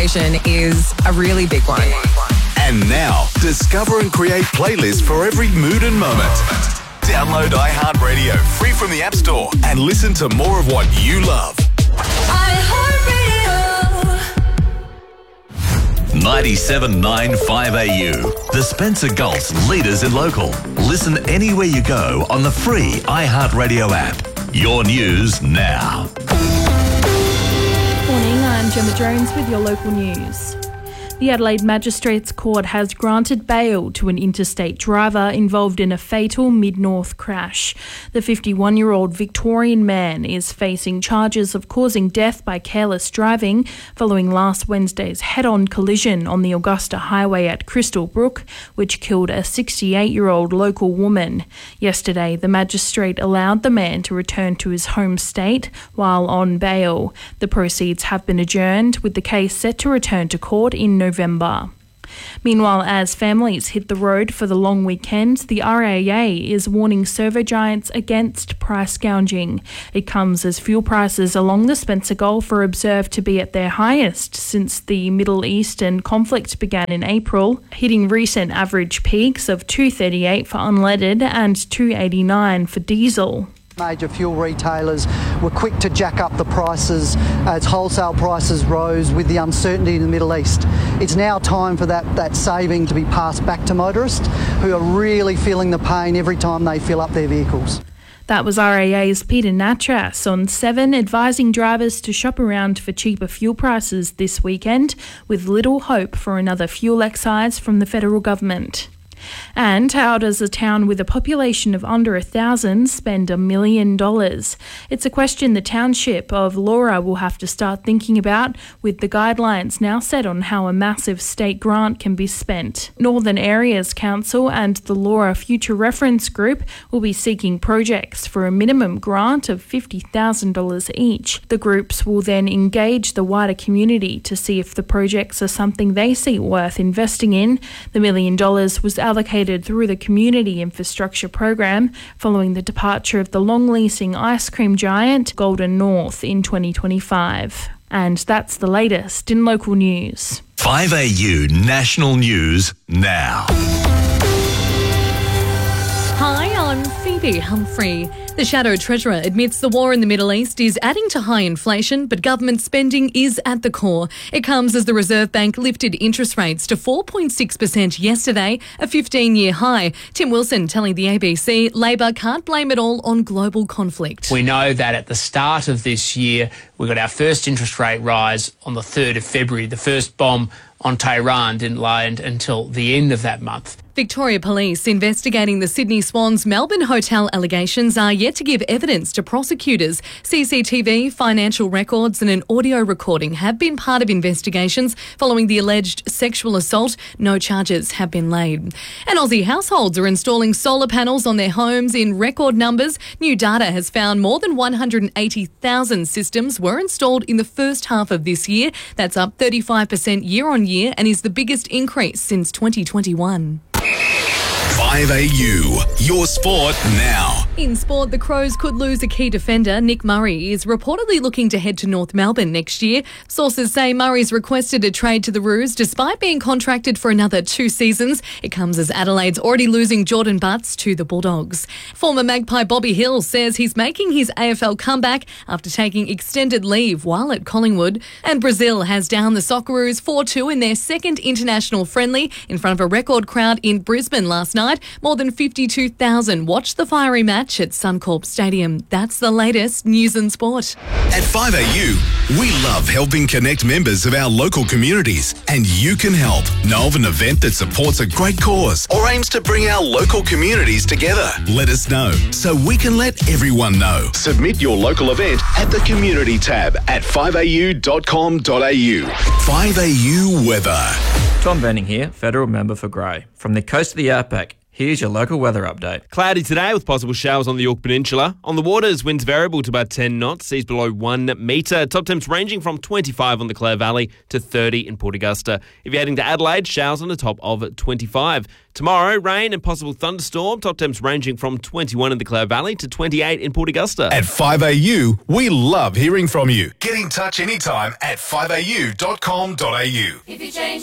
information is a really big one. And now, discover and create playlists for every mood and moment. Download iHeartRadio free from the App Store and listen to more of what you love. iHeartRadio. 97.9 5AU. The Spencer Gulf's leaders in local. Listen anywhere you go on the free iHeartRadio app. Your news now. Morning, I'm Gemma Jones with your local news. The Adelaide Magistrates Court has granted bail to an interstate driver involved in a fatal Mid-North crash. The 51-year-old Victorian man is facing charges of causing death by careless driving following last Wednesday's head-on collision on the Augusta Highway at Crystal Brook, which killed a 68-year-old local woman. Yesterday, the magistrate allowed the man to return to his home state while on bail. The proceeds have been adjourned, with the case set to return to court in November. Meanwhile, as families hit the road for the long weekend, the RAA is warning servo giants against price gouging. It comes as fuel prices along the Spencer Gulf are observed to be at their highest since the Middle Eastern conflict began in April, hitting recent average peaks of $2.38 for unleaded and $2.89 for diesel. Major fuel retailers were quick to jack up the prices as wholesale prices rose with the uncertainty in the Middle East. It's now time for that saving to be passed back to motorists who are really feeling the pain every time they fill up their vehicles. That was RAA's Peter Natras on 7, advising drivers to shop around for cheaper fuel prices this weekend, with little hope for another fuel excise from the federal government. And how does a town with a population of under 1,000 spend $1 million? It's a question the township of Laura will have to start thinking about, with the guidelines now set on how a massive state grant can be spent. Northern Areas Council and the Laura Future Reference Group will be seeking projects for a minimum grant of $50,000 each. The groups will then engage the wider community to see if the projects are something they see worth investing in. The $1 million was allocated through the Community Infrastructure Program following the departure of the long-leasing ice cream giant Golden North in 2025. And that's the latest in local news. 5AU National News now. Hi, I'm Phoebe Humphrey. The Shadow Treasurer admits the war in the Middle East is adding to high inflation, but government spending is at the core. It comes as the Reserve Bank lifted interest rates to 4.6% yesterday, a 15-year high. Tim Wilson telling the ABC Labor can't blame it all on global conflict. We know that at the start of this year, we got our first interest rate rise on the 3rd of February. The first bomb on Tehran didn't land until the end of that month. Victoria Police investigating the Sydney Swans Melbourne hotel allegations are yet to give evidence to prosecutors. CCTV, financial records and an audio recording have been part of investigations following the alleged sexual assault. No charges have been laid. And Aussie households are installing solar panels on their homes in record numbers. New data has found more than 180,000 systems were installed in the first half of this year. That's up 35% year on year and is the biggest increase since 2021. 5AU, your sport now. In sport, the Crows could lose a key defender. Nick Murray is reportedly looking to head to North Melbourne next year. Sources say Murray's requested a trade to the Roos despite being contracted for another 2 seasons. It comes as Adelaide's already losing Jordan Butts to the Bulldogs. Former Magpie Bobby Hill says he's making his AFL comeback after taking extended leave while at Collingwood. And Brazil has downed the Socceroos 4-2 in their second international friendly in front of a record crowd in Brisbane last night. More than 52,000 watched the fiery match at Suncorp Stadium. That's the latest news and sport. At 5AU, we love helping connect members of our local communities, and you can help. Know of an event that supports a great cause or aims to bring our local communities together? Let us know so we can let everyone know. Submit your local event at the Community tab at 5au.com.au. 5AU weather. Tom Benning here, Federal Member for Grey. From the coast of the outback, Here's your local weather update. Cloudy today with possible showers on the York Peninsula. On the waters, winds variable to about 10 knots, seas below 1 metre. Top temps ranging from 25 on the Clare Valley to 30 in Port Augusta. If you're heading to Adelaide, showers on the top of 25. Tomorrow, rain and possible thunderstorm. Top temps ranging from 21 in the Clare Valley to 28 in Port Augusta. At 5AU, we love hearing from you. Get in touch anytime at 5au.com.au. If you change